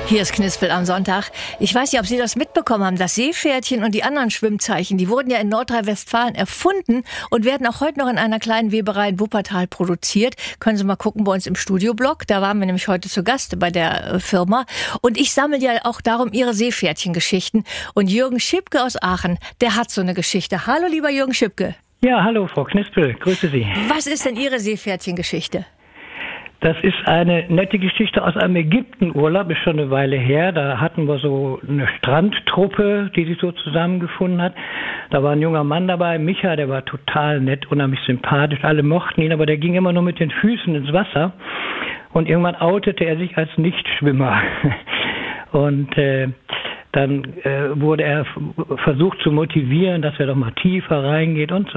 Hier ist Knispel am Sonntag. Ich weiß nicht, ob Sie das mitbekommen haben. Das Seepferdchen und die anderen Schwimmzeichen, die wurden ja in Nordrhein-Westfalen erfunden und werden auch heute noch in einer kleinen Weberei in Wuppertal produziert. Können Sie mal gucken bei uns im Studioblog. Da waren wir nämlich heute zu Gast bei der Firma. Und ich sammle ja auch darum Ihre Seepferdchen-Geschichten. Und Jürgen Schipke aus Aachen, der hat so eine Geschichte. Hallo, lieber Jürgen Schipke. Ja, hallo, Frau Knispel. Grüße Sie. Was ist denn Ihre Seepferdchen-Geschichte? Das ist eine nette Geschichte aus einem Ägyptenurlaub, ist schon eine Weile her. Da hatten wir so eine Strandtruppe, die sich so zusammengefunden hat. Da war ein junger Mann dabei, Micha, der war total nett, unheimlich sympathisch. Alle mochten ihn, aber der ging immer nur mit den Füßen ins Wasser. Und irgendwann outete er sich als Nichtschwimmer. Und dann wurde er versucht zu motivieren, dass er doch mal tiefer reingeht und so.